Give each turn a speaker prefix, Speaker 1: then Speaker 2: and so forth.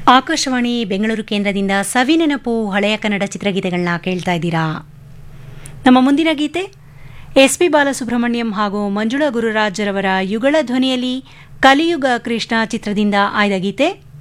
Speaker 1: ಆಕಾಶವಾಣಿ ಬೆಂಗಳೂರು ಕೇಂದ್ರದಿಂದ ಸವಿನೆನಪು ಹಳೆಯ ಕನ್ನಡ ಚಿತ್ರಗೀತೆಗಳನ್ನ ಕೇಳ್ತಾ ಇದ್ದೀರಾ. ನಮ್ಮ ಮುಂದಿನ ಗೀತೆ ಎಸ್.ಪಿ. ಬಾಲಸುಬ್ರಹ್ಮಣ್ಯಂ ಹಾಗೂ ಮಂಜುಳಾ ಗುರುರಾಜರವರ ಯುಗಳ ಧ್ವನಿಯಲ್ಲಿ ಕಲಿಯುಗ ಕೃಷ್ಣ ಚಿತ್ರದಿಂದ ಆಯ್ದ ಗೀತೆ.